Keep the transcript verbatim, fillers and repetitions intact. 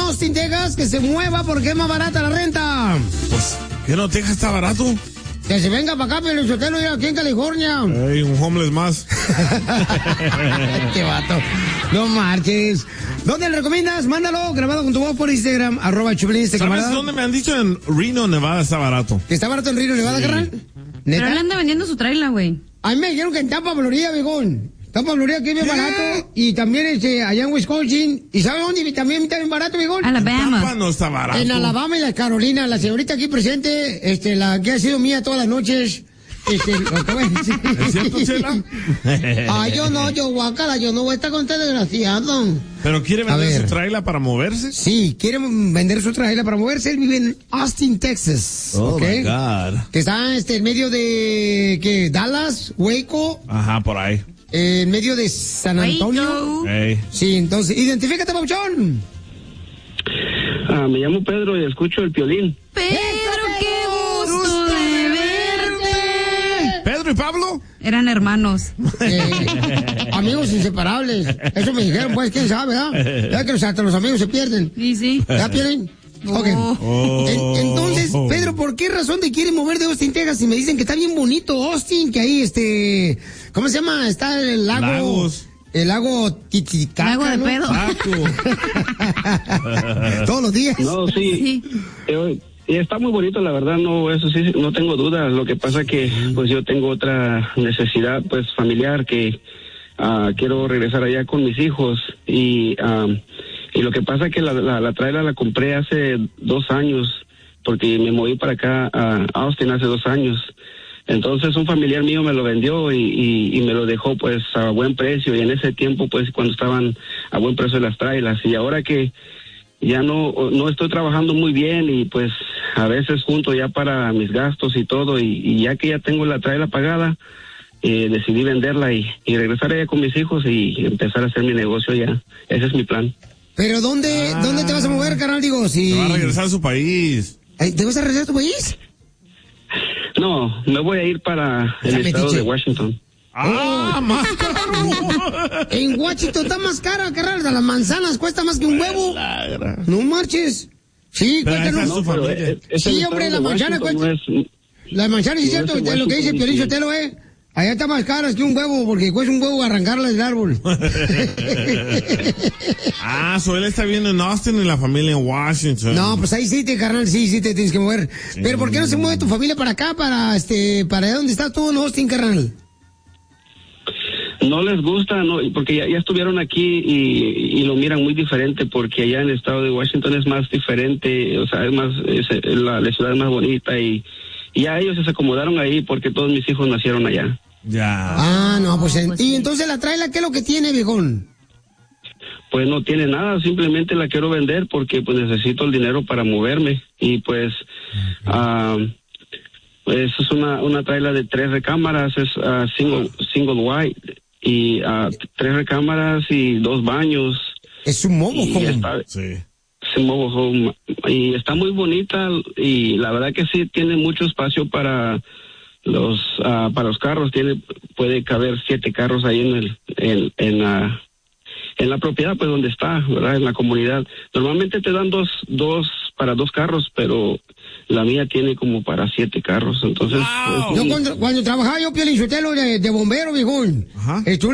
Austin, Texas, que se mueva porque es más barata la renta. Pues, ¿qué no Texas está barato? Que se venga para acá, Piolín Sotelo, y aquí en California. Ey, un homeless más. Qué vato. No marches. ¿Dónde le recomiendas? Mándalo grabado con tu voz por Instagram, arroba Chupilín. ¿Sabes dónde me han dicho? En Reno, Nevada está barato. ¿Que está barato en Reno, Nevada, sí. carnal? Pero él anda vendiendo su trailer, güey. A mí me dijeron que en Tampa, Florida, viejón. Tampa, Florida, que es bien barato. Y también este, allá en Wisconsin. ¿Y sabe dónde también está bien barato, viejón? Alabama. Tampa no está barato. En Alabama y la Carolina. La señorita aquí presente, este, la que ha sido mía todas las noches. Este, lo que voy a decir. ¿Es cierto, Chela? Ah, yo no, yo guácala, yo no voy a estar con este desgraciado. ¿Pero quiere A vender ver. su trailer para moverse? Sí, quiere vender su trailer para moverse. Él vive en Austin, Texas. Oh, ¿ok? my God. Que está este, en medio de, ¿qué? Dallas, Waco, Ajá, por ahí. eh, en medio de San Antonio. Waco. Ey. Sí, entonces, identifícate, Pauchón. Ah, me llamo Pedro y escucho el Piolín. Pedro, qué gusto de verte. ¿Pedro y Pablo? Eran hermanos. Eh, amigos inseparables. Eso me dijeron, pues, quién sabe, ¿ah? Ya que los, hasta los amigos se pierden. Sí, sí. ¿Ya pierden? Ok. Oh. En- entonces, Pedro, ¿por qué razón te quieren mover de Austin, Texas? Y me dicen que está bien bonito Austin, que ahí, este, ¿cómo se llama? Está el lago. Lagos. El lago Titicaca, Lago de ¿no? pedo. Todos los días. No, sí. Sí. Eh, y está muy bonito, la verdad, no, eso sí, no tengo dudas. Lo que pasa que, pues yo tengo otra necesidad, pues familiar, que ah, quiero regresar allá con mis hijos. Y, ah, y lo que pasa que la, la, la trailer la compré hace dos años, porque me moví para acá a Austin hace dos años. Entonces un familiar mío me lo vendió y, y, y me lo dejó pues a buen precio, y en ese tiempo pues cuando estaban a buen precio las trailers, y ahora que ya no no estoy trabajando muy bien y pues a veces junto ya para mis gastos y todo, y, y ya que ya tengo la trailer pagada, eh, decidí venderla y, y regresar allá con mis hijos y empezar a hacer mi negocio ya. Ese es mi plan. Pero ¿dónde, Ah. ¿dónde te vas a mover, carnal? Digo, si... Se va a regresar a su país. Ay, ¿te vas a regresar a tu país? No, me voy a ir para el Ya, estado metiche. de Washington. ¡Ah, más caro! En Washington está más cara, carnal. Las manzanas cuesta más que un huevo. No marches. Sí, Pero cuesta. esa es No, su pero, familia. eh, es Sí, el hombre, estado la de manzana Washington, cuesta- no es- Las manzanas, sí, No, cierto, ese de lo que dice Washington, Piolín sí. Sotelo, eh. Allá está más caras que un huevo, porque cuesta un huevo arrancarla del árbol. Ah, so él está viendo en Austin y la familia en Washington. No, pues ahí sí te, carnal, sí, sí te tienes que mover. Pero ¿por qué no se mueve tu familia para acá, para este, para allá donde estás tú en Austin, carnal? No les gusta, no, y porque ya, ya estuvieron aquí y, y lo miran muy diferente, porque allá en el estado de Washington es más diferente, o sea, es más, es, la, la ciudad es más bonita, y, y ya ellos se acomodaron ahí porque todos mis hijos nacieron allá. Ya. Ah, no, pues, en- pues y sí. entonces la traila, ¿qué es lo que tiene, viejón? Pues no tiene nada, simplemente la quiero vender porque pues necesito el dinero para moverme, y pues, ah, pues es una, una traila de tres recámaras, es ah, single, single wide, y ah, tres recámaras y dos baños. Es un mobo, Y joven. está, Sí. se mobile home, y está muy bonita, y la verdad que sí tiene mucho espacio para los ah, para los carros. Tiene puede caber siete carros ahí en el en en la en la propiedad, pues donde está, verdad, en la comunidad. Normalmente te dan dos dos para dos carros, pero la mía tiene como para siete carros. Entonces Wow. es Yo un- cuando, cuando trabajaba yo, Piolín Sotelo, de, de bombero, viejón. Ajá. Estuve